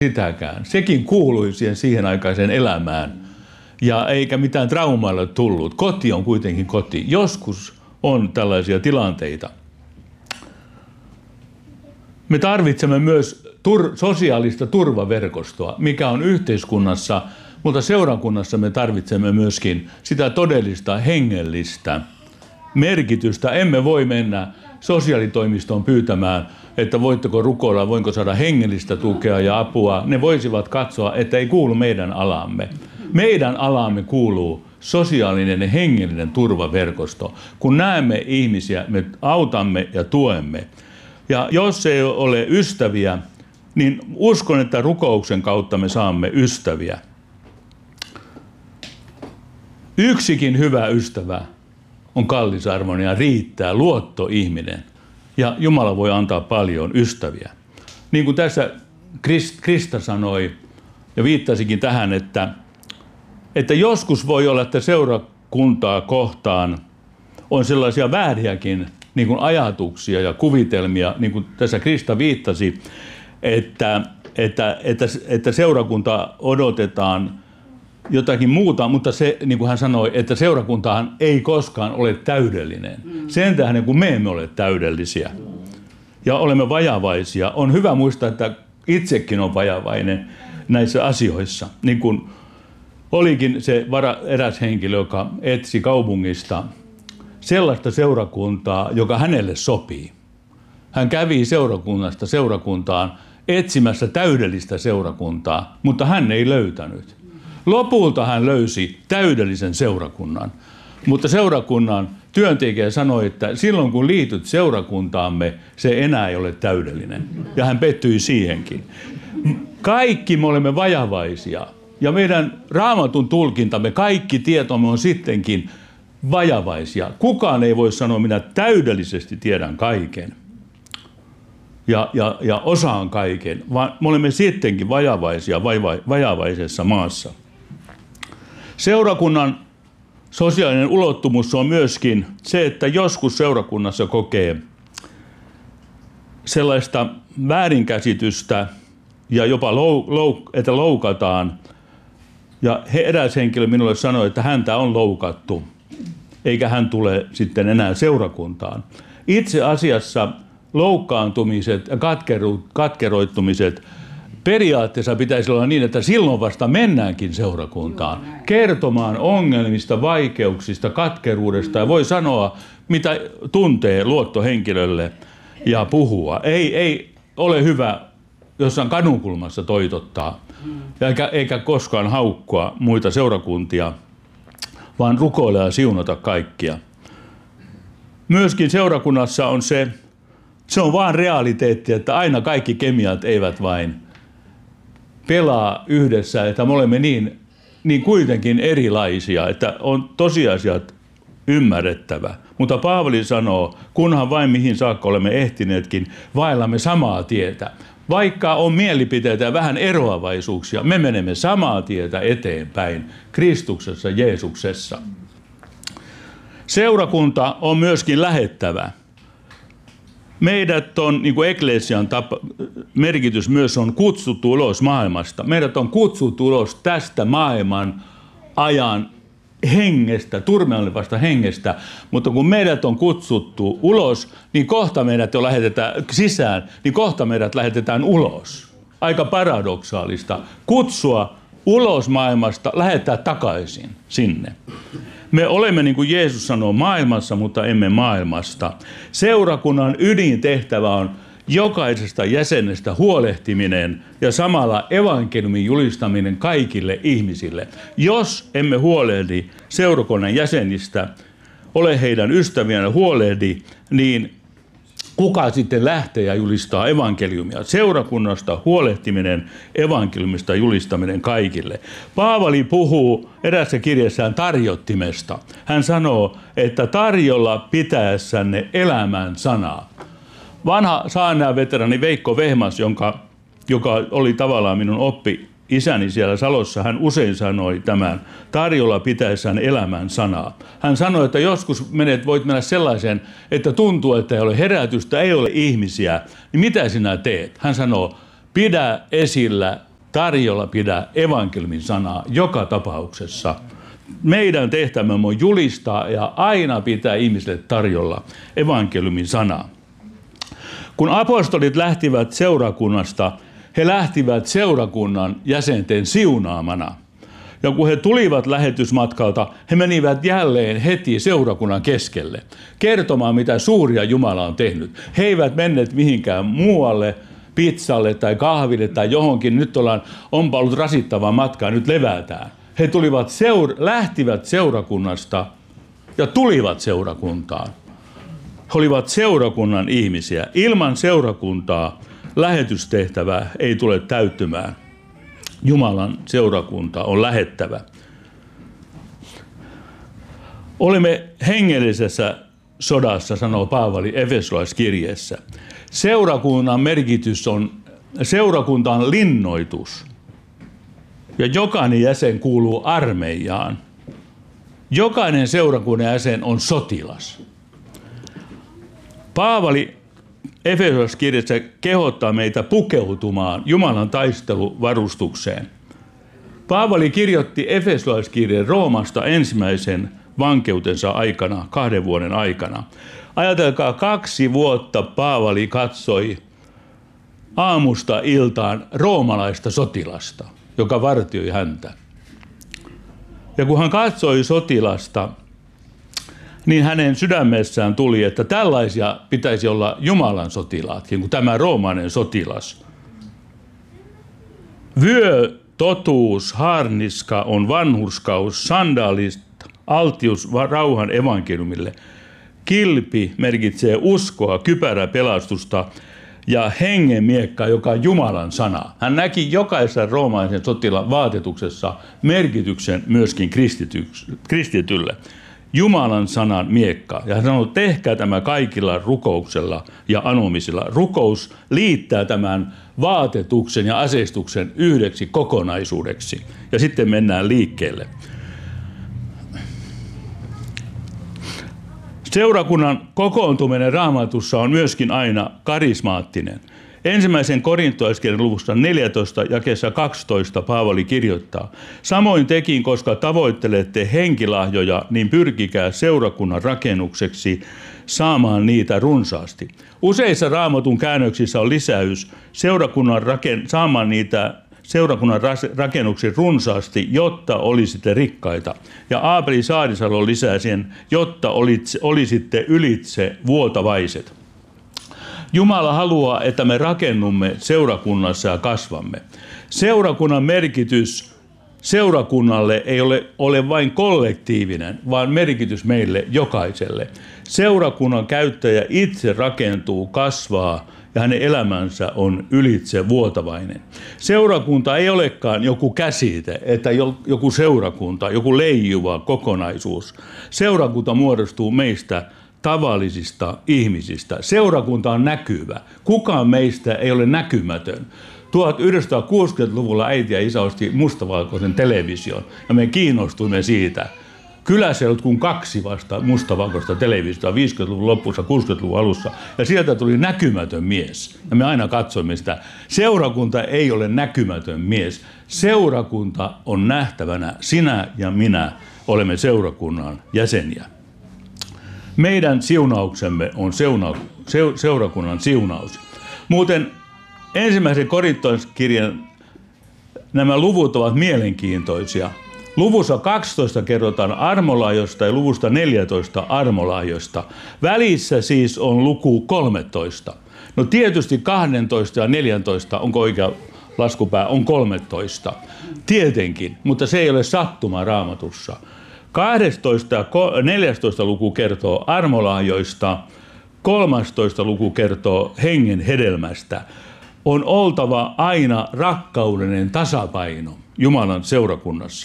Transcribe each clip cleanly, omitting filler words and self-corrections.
sitäkään. Sekin kuului siihen aikaiseen elämään. Ja eikä mitään traumailla tullut. Koti on kuitenkin koti. Joskus on tällaisia tilanteita. Me tarvitsemme myös sosiaalista turvaverkostoa, mikä on yhteiskunnassa, mutta seurakunnassa me tarvitsemme myöskin sitä todellista hengellistä merkitystä. Emme voi mennä sosiaalitoimistoon pyytämään, että voitteko rukoilla, voinko saada hengellistä tukea ja apua. Ne voisivat katsoa, että ei kuulu meidän alamme. Meidän alaamme kuuluu sosiaalinen ja hengellinen turvaverkosto. Kun näemme ihmisiä, me autamme ja tuemme. Ja jos ei ole ystäviä, niin uskon, että rukouksen kautta me saamme ystäviä. Yksikin hyvä ystävä on kallisarvoinen ja riittää, luottoihminen. Ja Jumala voi antaa paljon ystäviä. Niin kuin tässä Krista sanoi ja viittasikin tähän, että joskus voi olla, että seurakuntaa kohtaan on sellaisia vääriäkin niin kuin ajatuksia ja kuvitelmia, niin kuin tässä Krista viittasi, että seurakunta odotetaan jotakin muuta, mutta se, niin kuin hän sanoi, että seurakuntahan ei koskaan ole täydellinen. Sen tähden, kun me emme ole täydellisiä ja olemme vajavaisia, on hyvä muistaa, että itsekin on vajavainen näissä asioissa. Niin kuin olikin se eräs henkilö, joka etsi kaupungista sellaista seurakuntaa, joka hänelle sopii. Hän kävi seurakunnasta seurakuntaan etsimässä täydellistä seurakuntaa, mutta hän ei löytänyt. Lopulta hän löysi täydellisen seurakunnan, mutta seurakunnan työntekijä sanoi, että silloin kun liityt seurakuntaamme, se enää ei ole täydellinen. Ja hän pettyi siihenkin. Kaikki me olemme vajavaisia ja meidän Raamatun tulkintamme, kaikki tietomme on sittenkin vajavaisia. Kukaan ei voi sanoa, minä täydellisesti tiedän kaiken ja osaan kaiken, vaan me olemme sittenkin vajavaisia vajavaisessa maassa. Seurakunnan sosiaalinen ulottumus on myöskin se, että joskus seurakunnassa kokee sellaista väärinkäsitystä ja jopa että loukataan. Ja eräs henkilö minulle sanoi, että häntä on loukattu, eikä hän tule sitten enää seurakuntaan. Itse asiassa loukkaantumiset ja katkeroittumiset periaatteessa pitäisi olla niin, että silloin vasta mennäänkin seurakuntaan kertomaan ongelmista, vaikeuksista, katkeruudesta ja voi sanoa, mitä tuntee luottohenkilölle ja puhua. Ei ole hyvä jossain kadunkulmassa toitottaa eikä koskaan haukkua muita seurakuntia, vaan rukoilla ja siunata kaikkia. Myöskin seurakunnassa on se on vaan realiteetti, että aina kaikki kemiat eivät vain pelaa yhdessä, että me olemme niin kuitenkin erilaisia, että on tosiasiat ymmärrettävä. Mutta Paavali sanoo, kunhan vain mihin saakka olemme ehtineetkin, vaellamme samaa tietä. Vaikka on mielipiteitä ja vähän eroavaisuuksia, me menemme samaa tietä eteenpäin Kristuksessa, Jeesuksessa. Seurakunta on myöskin lähettävä. Meidät on, niin kuin eklesian merkitys myös on kutsuttu ulos maailmasta. Meidät on kutsuttu ulos tästä maailman ajan hengestä, turmelevasta hengestä, mutta kun meidät on kutsuttu ulos, niin kohta meidät jo lähetetään sisään, niin kohta meidät lähetetään ulos. Aika paradoksaalista. Kutsua ulos maailmasta, lähettää takaisin sinne. Me olemme, niin kuin Jeesus sanoo, maailmassa, mutta emme maailmasta. Seurakunnan ydintehtävä on jokaisesta jäsenestä huolehtiminen ja samalla evankeliumin julistaminen kaikille ihmisille. Jos emme huolehdi seurakunnan jäsenistä, ole heidän ystäviään ja huolehdi, niin kuka sitten lähtee ja julistaa evankeliumia? Seurakunnasta huolehtiminen, evankeliumista julistaminen kaikille. Paavali puhuu erässä kirjassaan tarjottimesta. Hän sanoo, että tarjolla pitäessänne elämän sanaa. Vanha saarnaajaveterani Veikko Vehmas, joka oli tavallaan minun oppi-isäni siellä Salossa, hän usein sanoi tämän tarjolla pitäessään elämän sanaa. Hän sanoi, että joskus voit mennä sellaiseen, että tuntuu, että ei ole herätystä, ei ole ihmisiä, niin mitä sinä teet? Hän sanoo, pidä esillä tarjolla pidä evankeliumin sanaa joka tapauksessa. Meidän tehtävämme on julistaa ja aina pitää ihmisille tarjolla evankeliumin sanaa. Kun apostolit lähtivät seurakunnasta, he lähtivät seurakunnan jäsenten siunaamana. Ja kun he tulivat lähetysmatkalta, he menivät jälleen heti seurakunnan keskelle kertomaan, mitä suuria Jumala on tehnyt. He eivät menneet mihinkään muualle, pizzalle tai kahville tai johonkin. Nyt onpa ollut rasittava matka, nyt levätään. He lähtivät seurakunnasta ja tulivat seurakuntaan. He olivat seurakunnan ihmisiä. Ilman seurakuntaa lähetystehtävä ei tule täyttymään. Jumalan seurakunta on lähettävä. Olemme hengellisessä sodassa, sanoo Paavali Efesolaiskirjeessä. Seurakunnan merkitys on, seurakunta on linnoitus. Ja jokainen jäsen kuuluu armeijaan. Jokainen seurakunnan jäsen on sotilas. Paavali Efesolaiskirjassa kehottaa meitä pukeutumaan Jumalan taisteluvarustukseen. Paavali kirjoitti Efesolaiskirjeen Roomasta ensimmäisen vankeutensa aikana, 2 vuoden aikana. Ajatelkaa, 2 vuotta Paavali katsoi aamusta iltaan roomalaista sotilasta, joka vartioi häntä. Ja kun hän katsoi sotilasta, niin hänen sydämessään tuli, että tällaisia pitäisi olla Jumalan sotilaatkin, kuin tämä roomainen sotilas. Vyö, totuus, haarniska on vanhurskaus, sandaalista, altius rauhan evankeliumille. Kilpi merkitsee uskoa, kypärä pelastusta ja hengen miekka, joka on Jumalan sana. Hän näki jokaisen roomaisen sotilaan vaatetuksessa merkityksen myöskin kristitylle. Jumalan sanan miekka. Ja hän sanoi, tehkää tämä kaikilla rukouksella ja anomisilla. Rukous liittää tämän vaatetuksen ja aseistuksen yhdeksi kokonaisuudeksi. Ja sitten mennään liikkeelle. Seurakunnan kokoontuminen Raamatussa on myöskin aina karismaattinen. Ensimmäisen korintolaiskirjan luvusta 14 jakeessa 12 Paavali kirjoittaa: samoin tekin, koska tavoittelette henkilahjoja, niin pyrkikää seurakunnan rakennukseksi saamaan niitä runsaasti. Useissa Raamatun käännöksissä on lisäys saamaan niitä seurakunnan rakennuksi runsaasti, jotta olisitte rikkaita. Ja Aapeli Saadisalo lisää sen, jotta olisitte ylitse vuotavaiset. Jumala haluaa, että me rakennumme seurakunnassa ja kasvamme. Seurakunnan merkitys seurakunnalle ei ole vain kollektiivinen, vaan merkitys meille jokaiselle. Seurakunnan käyttäjä itse rakentuu, kasvaa ja hänen elämänsä on ylitse vuotavainen. Seurakunta ei olekaan joku käsite, että joku seurakunta, joku leijuva kokonaisuus. Seurakunta muodostuu meistä tavallisista ihmisistä. Seurakunta on näkyvä. Kukaan meistä ei ole näkymätön. 1960-luvulla äiti ja isä osti mustavalkoisen television ja me kiinnostuimme siitä. Kylässä ei ollut kuin 2 vasta mustavalkoista televisiota 50-luvun lopussa, 60-luvun alussa, ja sieltä tuli näkymätön mies. Ja me aina katsoimme sitä. Seurakunta ei ole näkymätön mies. Seurakunta on nähtävänä. Sinä ja minä olemme seurakunnan jäseniä. Meidän siunauksemme on seurakunnan siunaus. Muuten ensimmäisen korintolaiskirjan nämä luvut ovat mielenkiintoisia. Luvussa 12 kerrotaan armolahjoista ja luvusta 14 armolahjoista. Välissä siis on luku 13. No tietysti 12 ja 14, onko oikea laskupää, on 13. Tietenkin, mutta se ei ole sattuma Raamatussa. 12 ja 14 luku kertoo armolahjoista, 13 luku kertoo hengen hedelmästä. On oltava aina rakkaudellinen tasapaino Jumalan seurakunnassa.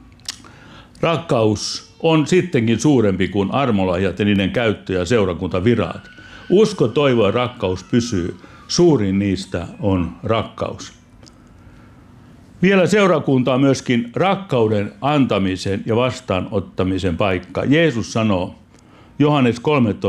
Rakkaus on sittenkin suurempi kuin armolahjat ja niiden käyttö ja seurakuntavirat. Usko, toivo ja rakkaus pysyy. Suurin niistä on rakkaus. Vielä seurakunta on myöskin rakkauden antamisen ja vastaanottamisen paikka. Jeesus sanoo Johannes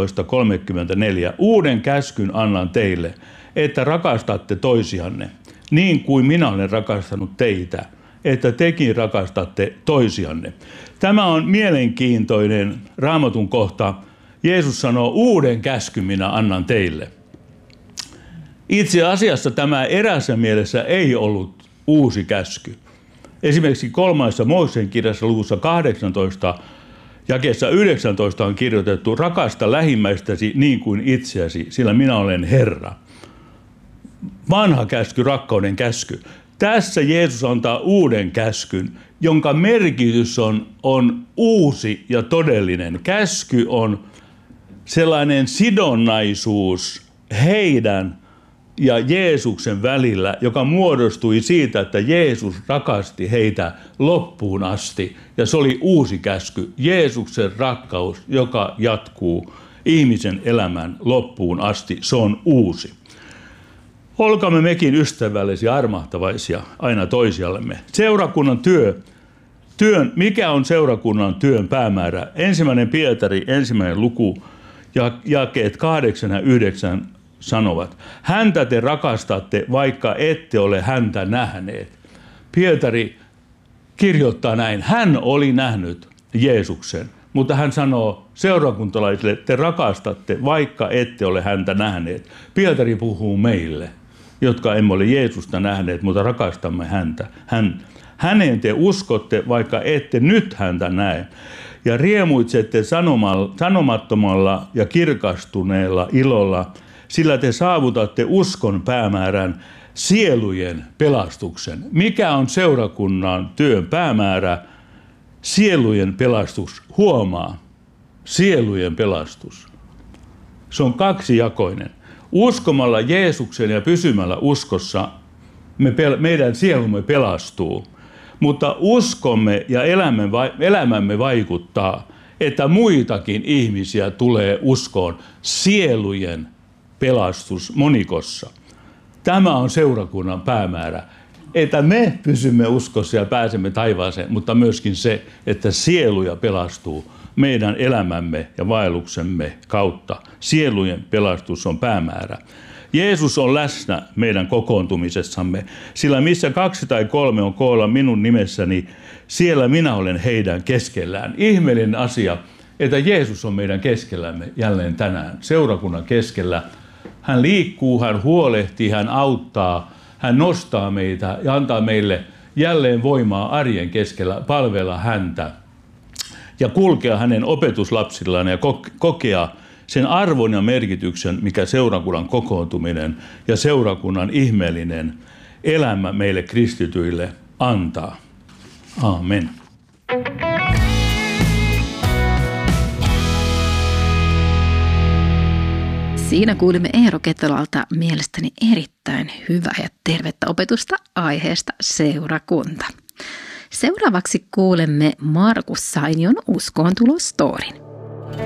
13:34, uuden käskyn annan teille, että rakastatte toisianne. niin kuin minä olen rakastanut teitä, että tekin rakastatte toisianne. Tämä on mielenkiintoinen Raamatun kohta. Jeesus sanoo, uuden käskyn minä annan teille. Itse asiassa tämä erässä mielessä ei ollut uusi käsky. Esimerkiksi 3. Mooseksen kirjassa luvussa 18, jakeessa 19 on kirjoitettu, rakasta lähimmäistäsi niin kuin itseäsi, sillä minä olen Herra. Vanha käsky, rakkauden käsky. Tässä Jeesus antaa uuden käskyn, jonka merkitys on uusi ja todellinen. Käsky on sellainen sidonnaisuus heidän ja Jeesuksen välillä, joka muodostui siitä, että Jeesus rakasti heitä loppuun asti. Ja se oli uusi käsky, Jeesuksen rakkaus, joka jatkuu ihmisen elämän loppuun asti. Se on uusi. Olkaamme mekin ystävällisiä, armahtavaisia aina toisiallemme. Seurakunnan mikä on seurakunnan työn päämäärä? 1. Pietari, 1. luku, jakeet 8 ja 9 sanovat. Häntä te rakastatte, vaikka ette ole häntä nähneet. Pietari kirjoittaa näin. Hän oli nähnyt Jeesuksen, mutta hän sanoo seurakuntalaisille, te rakastatte, vaikka ette ole häntä nähneet. Pietari puhuu meille, jotka emme ole Jeesusta nähneet, mutta rakastamme häntä. Häneen te uskotte, vaikka ette nyt häntä näe. Ja riemuitsette sanomattomalla ja kirkastuneella ilolla, sillä te saavutatte uskon päämäärän, sielujen pelastuksen. Mikä on seurakunnan työn päämäärä? Sielujen pelastus. Huomaa, sielujen pelastus. Se on kaksijakoinen. Uskomalla Jeesuksen ja pysymällä uskossa meidän sielumme pelastuu. Mutta uskomme ja elämämme vaikuttaa, että muitakin ihmisiä tulee uskoon, sielujen pelastus monikossa. Tämä on seurakunnan päämäärä, että me pysymme uskossa ja pääsemme taivaaseen, mutta myöskin se, että sieluja pelastuu meidän elämämme ja vaelluksemme kautta. Sielujen pelastus on päämäärä. Jeesus on läsnä meidän kokoontumisessamme, sillä missä 2 tai 3 on koolla minun nimessäni, siellä minä olen heidän keskellään. Ihmeellinen asia, että Jeesus on meidän keskellämme jälleen tänään, seurakunnan keskellä. Hän liikkuu, hän huolehtii, hän auttaa, hän nostaa meitä ja antaa meille jälleen voimaa arjen keskellä palvella häntä ja kulkea hänen opetuslapsillaan ja kokea sen arvon ja merkityksen, mikä seurakunnan kokoontuminen ja seurakunnan ihmeellinen elämä meille kristityille antaa. Aamen. Siinä kuulimme Eero Ketolalta mielestäni erittäin hyvää ja tervettä opetusta aiheesta seurakunta. Seuraavaksi kuulemme Markus Sainion uskoontulostorin.